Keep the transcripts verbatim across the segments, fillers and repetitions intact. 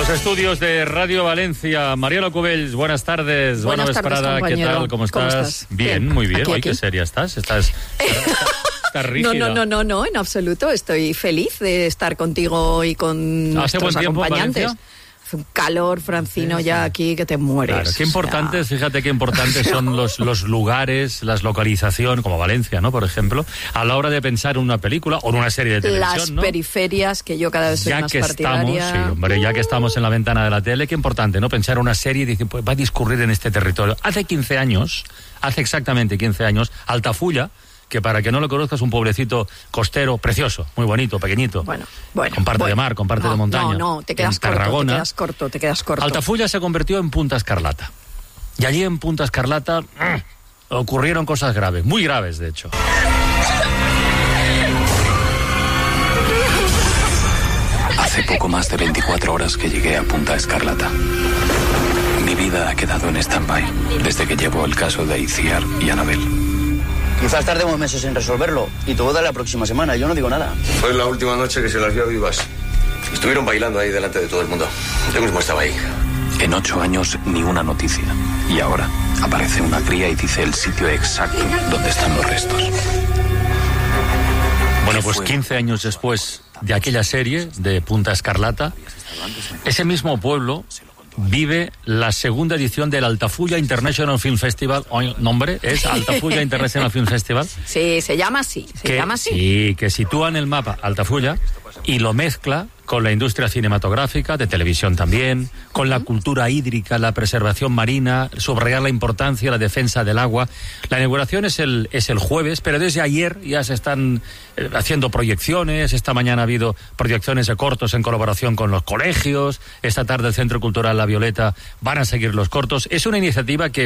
los estudios de Radio Valencia, Mariano Cubells, buenas tardes. Buenas Buena tardes, vesprada, ¿qué tal? ¿Cómo estás? ¿Cómo estás? Bien, muy bien. Aquí, Ay, aquí. qué seria estás. Estás, estás rígida. No, no, no, no, no, en absoluto. Estoy feliz de estar contigo y con ¿Hace nuestros buen tiempo, acompañantes. Valencia? Hace un calor, Francino, sí, ya sí. Aquí que te mueres. Claro, qué importantes, o sea... fíjate qué importantes son los, los lugares, las localizaciones, como Valencia, ¿no? Por ejemplo, a la hora de pensar en una película o en una serie de televisión, Las ¿no? periferias, que yo cada vez soy ya más que partidaria. Estamos, sí, hombre, ya que estamos en la ventana de la tele, qué importante, ¿no? Pensar una serie y decir, pues va a discurrir en este territorio. Hace quince años, hace exactamente quince años, Altafulla, que para que no lo conozcas, un pueblecito costero precioso, muy bonito, pequeñito. Bueno, bueno. Con parte bueno, de mar, con parte no, de montaña. No, no, te quedas en corto, Tarragona, te quedas corto, te quedas corto. Altafulla se convirtió en Punta Escarlata. Y allí en Punta Escarlata ¡ah!, ocurrieron cosas graves, muy graves, de hecho. Hace poco más de veinticuatro horas que llegué a Punta Escarlata. Mi vida ha quedado en stand-by desde que llevo el caso de Itziar y Anabel. Quizás tardemos meses en resolverlo y todo da la próxima semana, yo no digo nada. Fue la última noche que se las vio vivas. Estuvieron bailando ahí delante de todo el mundo. Yo mismo estaba ahí. En ocho años ni una noticia. Y ahora aparece una cría y dice el sitio exacto donde están los restos. Bueno, pues quince años después de aquella serie de Punta Escarlata, ese mismo pueblo vive la segunda edición del Altafulla International Film Festival. Hoy, nombre es Altafulla International Film Festival. Sí, se llama así, se que, llama así. Sí, que sitúa en el mapa Altafulla y lo mezcla con la industria cinematográfica, de televisión también, con la cultura hídrica, la preservación marina, subrayar la importancia, la defensa del agua. La inauguración es el, es el jueves, pero desde ayer ya se están eh, haciendo proyecciones. Esta mañana ha habido proyecciones de cortos en colaboración con los colegios. Esta tarde el Centro Cultural La Violeta van a seguir los cortos. Es una iniciativa que...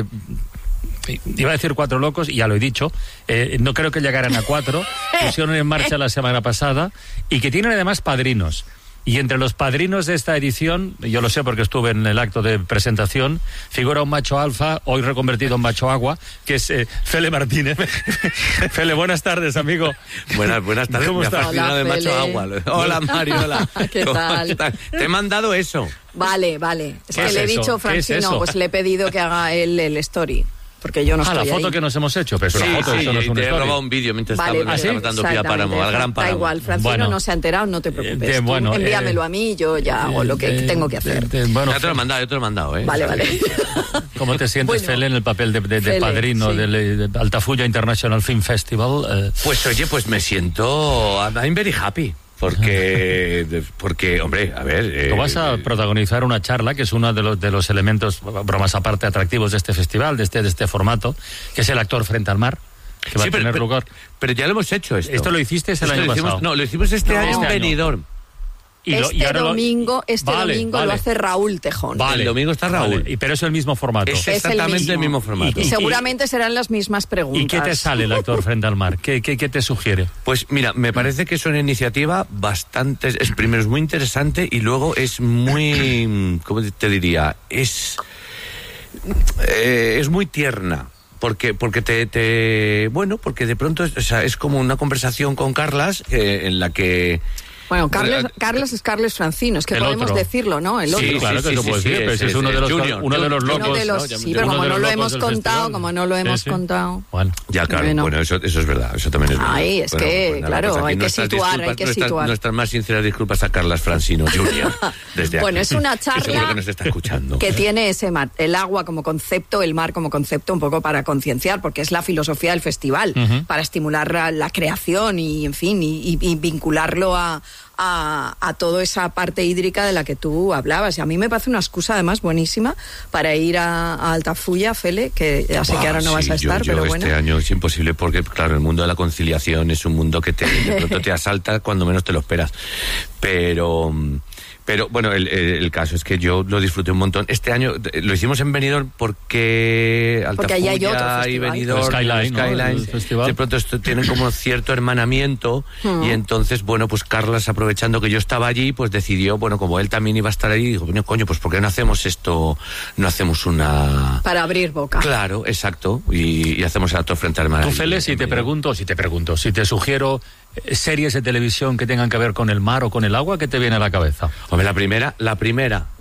iba a decir cuatro locos, y ya lo he dicho, eh, no creo que llegaran a cuatro, pusieron en marcha la semana pasada, y que tienen además padrinos. Y entre los padrinos de esta edición, yo lo sé porque estuve en el acto de presentación, figura un macho alfa, hoy reconvertido en macho agua, que es eh, Fele Martínez. Fele, buenas tardes, amigo. Buenas, buenas tardes. ¿Cómo me estás? ha fascinado Hola, de macho Fele. agua. Hola, Mario, hola. ¿Qué tal? Te he mandado eso. Vale, vale. Es ¿Qué que es le he eso? dicho, ¿Qué es Francino, eso? pues le he pedido que haga él el story. Porque yo no Ah, estoy la foto ahí. que nos hemos hecho, pero es Sí, una foto, sí, eso no es y una te he historia. robado un vídeo mientras Vale, estábamos vale, dando pie a Páramo, al gran Da Páramo. igual, Francino Bueno. no se ha enterado, no te preocupes. Eh, Tú bueno, envíamelo eh, a mí y yo ya hago lo que Eh, tengo que hacer. eh, eh, bueno, Ya te lo he mandado, yo te lo he mandado, ¿eh? Vale, vale. ¿cómo te sientes, Bueno, Fele, en el papel de, de, de Fele, padrino sí. del de Altafulla International Film Festival? Eh, Pues oye, pues me siento... I'm very happy. Porque, porque hombre, a ver... Eh, Tú vas a eh, protagonizar una charla que es uno de los, de los elementos, bromas aparte, atractivos de este festival, de este, de este formato, que es el actor frente al mar, que va sí, a pero, tener pero- lugar. pero ya lo hemos hecho esto. Esto lo hiciste el Esto año lo hicimos- pasado. No, lo hicimos este No. año Este en año. Benidorm. Y lo- y Este ahora lo- domingo, este Vale, domingo vale. lo hace Raúl Tejón. Vale. El domingo está Raúl. Vale, y, pero es el mismo formato. Es Es el exactamente el mismo, mismo. formato. Y- Y seguramente serán las mismas preguntas. ¿Y qué te sale el actor frente al mar? ¿Qué, qué, qué te sugiere? Pues mira, me parece que es una iniciativa bastante... Es, primero es muy interesante y luego es muy... ¿Cómo te diría? Es... eh, es muy tierna. Porque, porque te, te... Bueno, porque de pronto es, o sea, es como una conversación con Carlas eh, en la que... Bueno, Carles, Eh, Carlos es Carles Francino, es que el podemos otro. decirlo, ¿no? El Sí, otro. Sí, claro sí, que sí, se puede sí, decir, pero es- ese es uno de los, Junior, uno de los Junior. locos. Uno de los- ¿no? sí, Uno pero de como los no lo locos hemos del contado, festival. como no lo hemos Sí, sí. contado. Bueno, Ya, claro, Bueno. bueno, eso, eso es verdad, eso también es verdad. Ay, es Bueno, que, pues nada, claro, pues aquí hay que nuestras situar, hay disculpas, que nuestras, situar. Nuestras más sinceras disculpas a Carlas Francino Junior desde Bueno, aquí, es una que seguro charla que nos está escuchando. que tiene ese mar, el agua como concepto, el mar como concepto, un poco para concienciar, porque es la filosofía del festival, para estimular la, la creación y, en fin, y, y- y vincularlo a, a, a toda esa parte hídrica de la que tú hablabas. Y a mí me parece una excusa, además, buenísima para ir a, a Altafulla, Fele, que ya sé que Buah, ahora no sí, vas a yo- estar, yo pero bueno. este año es imposible porque, claro, el mundo de la conciliación es un mundo que te, de pronto te asalta cuando menos te lo esperas. Pero... Pero bueno, el, el, el caso es que yo lo disfruté un montón. Este año eh, lo hicimos en Benidorm porque Porque allí hay otro Altafulla y festival. Benidorm, El Skyline, ¿no? Skyline, El festival. de pronto esto, tienen como cierto hermanamiento y entonces, bueno, pues Carlas, aprovechando que yo estaba allí, pues decidió, bueno, como él también iba a estar allí, dijo, bueno, coño, pues ¿por qué no hacemos esto? No hacemos una... Para abrir boca. Claro, exacto, y, y hacemos el actor frente al mar. Tú, ahí, Fele, en si te Benidorm. pregunto, si te pregunto, si te sugiero eh, series de televisión que tengan que ver con el mar o con el agua, ¿qué te viene a la cabeza? Hombre, la primera, la primera,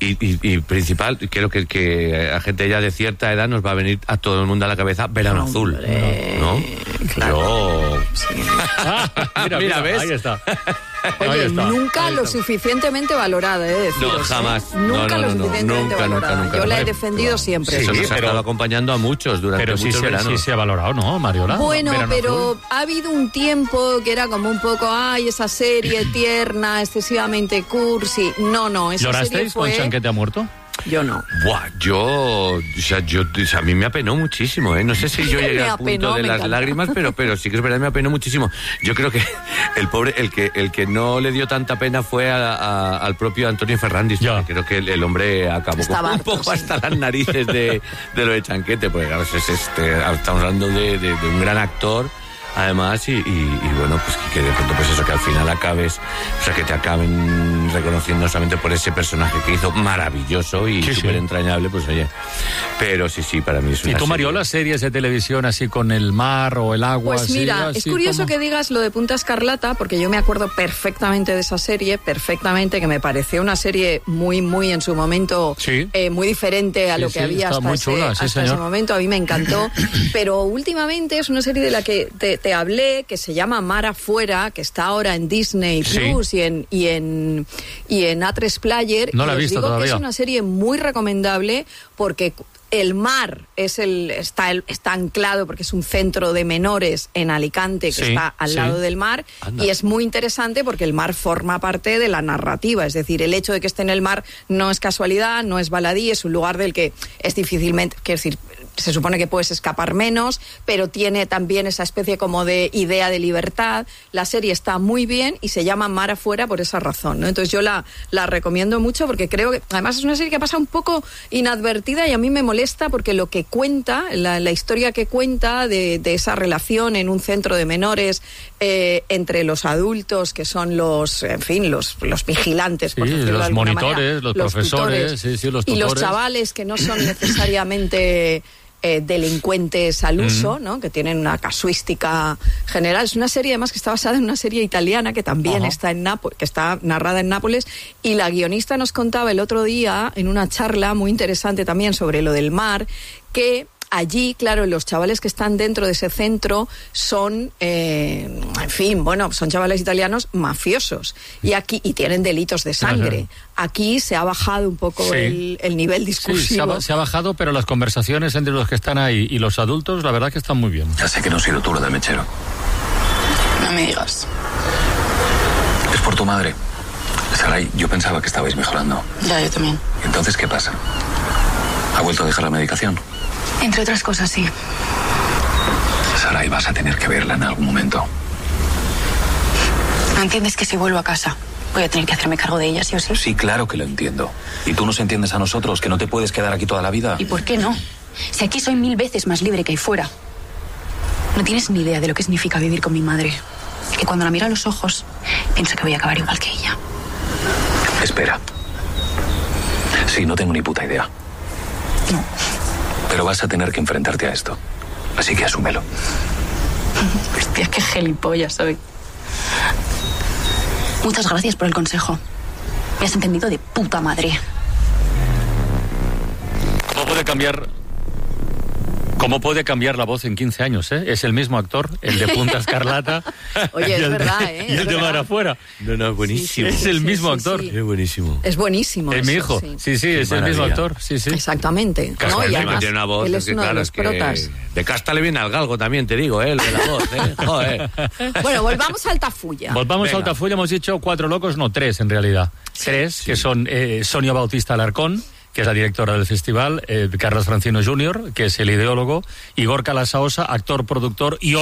Y, y, y principal, creo que, que a gente ya de cierta edad nos va a venir a todo el mundo a la cabeza Verano Azul, ¿no? Claro. Yo... Sí. Ah, mira, mira, Mira, ¿ves? ahí está. Oye, Ahí está. nunca Ahí lo está. suficientemente valorada, ¿eh? Deciros, No, jamás. ¿eh? Nunca No, no, lo no, no. suficientemente Nunca, nunca, valorada. nunca. Yo la he Vale. defendido siempre. Eso Sí, nos ha pero- estado acompañando a muchos durante Pero sí muchos se, veranos. sí se ha valorado, ¿no, Mariola? Bueno, Verano pero Azul. ha habido un tiempo que era como un poco, ay, esa serie tierna, excesivamente cursi. No, no, esa serie ¿Llorasteis fue... con Chanquete ha muerto? Yo no. Buah, yo, o sea, yo, o sea, a mí me apenó muchísimo, ¿eh? No sé si yo Me llegué al apenó, punto de me las encanta. lágrimas, pero, pero sí que es verdad, me apenó muchísimo. Yo creo que el pobre, el que, el que no le dio tanta pena fue a- a- al propio Antonio Ferrandis. Ya. Creo que el, el hombre acabó Estaba con un harto, poco sí. hasta las narices de, de lo de Chanquete, porque claro, es este, estamos hablando de, de, de un gran actor. Además, y, y, y bueno, pues que de pronto, pues eso, que al final acabes, o sea, que te acaben reconociendo solamente por ese personaje que hizo maravilloso y Sí, súper sí. entrañable, pues oye, pero sí, sí, para mí es una ¿Y tú, serie- Mariola, series de televisión así con el mar o el agua? Pues así, mira, así es curioso como- que digas lo de Punta Escarlata, porque yo me acuerdo perfectamente de esa serie, perfectamente, que me pareció una serie muy, muy en su momento, Sí. eh, muy diferente a Sí, lo que sí, había está hasta, muy ese, chula, sí, hasta ese señor. momento. A mí me encantó, pero últimamente es una serie de la que te, te hablé, que se llama Mar Afuera, que está ahora en Disney Sí. Plus y en y en y en A tres Player. No la y he os visto digo todavía. que es una serie muy recomendable porque el mar es el está el, está anclado porque es un centro de menores en Alicante que Sí, está al sí. lado del mar. Anda. Y es muy interesante porque el mar forma parte de la narrativa, es decir, el hecho de que esté en el mar no es casualidad, no es baladí, es un lugar del que es difícilmente, quiero decir, se supone que puedes escapar menos, pero tiene también esa especie como de idea de libertad. La serie está muy bien y se llama Mar Afuera por esa razón, ¿no? Entonces yo la, la recomiendo mucho porque creo que además es una serie que pasa un poco inadvertida y a mí me molesta porque lo que cuenta, la, la historia que cuenta de, de esa relación en un centro de menores eh, entre los adultos que son los, en fin, los, los vigilantes, por Sí, decirlo de los alguna monitores, manera, los profesores, tutores, sí, sí, los y los tutores. chavales que no son necesariamente eh, delincuentes al uso, ¿no? Que tienen una casuística general. Es una serie además que está basada en una serie italiana que también Ajá. está en Nápoles, que está narrada en Nápoles, y la guionista nos contaba el otro día en una charla muy interesante también sobre lo del mar, que allí, claro, los chavales que están dentro de ese centro son, eh, en fin, bueno, son chavales italianos mafiosos y aquí y tienen delitos de sangre. Aquí se ha bajado un poco Sí. el, el nivel Sí, se ha, discursivo. ba- se ha bajado, pero las conversaciones entre los que están ahí y los adultos, la verdad que están muy bien. Ya sé que no he sido tú lo del mechero. No me digas. Es por tu madre. Saray, yo pensaba que estabais mejorando. Ya, yo también. Entonces, ¿qué pasa? ¿Ha vuelto a dejar la medicación? Entre otras cosas, sí. Saray, vas a tener que verla en algún momento. ¿No entiendes que si vuelvo a casa voy a tener que hacerme cargo de ella, sí o sí? Sí, claro que lo entiendo. ¿Y tú nos entiendes a nosotros, que no te puedes quedar aquí toda la vida? ¿Y por qué no? Si aquí soy mil veces más libre que ahí fuera. No tienes ni idea de lo que significa vivir con mi madre. Que cuando la miro a los ojos, pienso que voy a acabar igual que ella. Espera. Sí, no tengo ni puta idea. No. Pero vas a tener que enfrentarte a esto. Así que asúmelo. Hostia, qué gilipollas soy. Muchas gracias por el consejo. Me has entendido de puta madre. ¿Cómo puede cambiar? ¿Cómo puede cambiar la voz en quince años, eh? Es el mismo actor, el de Punta Escarlata. Oye, y es el de- verdad, ¿eh? Y el Es de verdad. Mar Afuera. No, no, es buenísimo. Es el sí, mismo sí, actor. sí. Es buenísimo. Es buenísimo. Es mi eso, hijo. sí. Sí, sí, es el mismo maravilla. actor. Sí, sí. Exactamente. ¿no? Y Casualmente además, tiene una voz, él es es que, uno claro, de los es que protas. de casta le viene al galgo también, te digo, ¿eh? Lo de la voz, ¿eh? Joder. Bueno, volvamos a Altafulla. Volvamos Venga. a Altafulla, hemos dicho cuatro locos, no tres en realidad. Tres, que son eh, Sonia Bautista Alarcón, que es la directora del festival, eh, Carlos Francino junior, que es el ideólogo, y Gorka Lasaosa, actor, productor y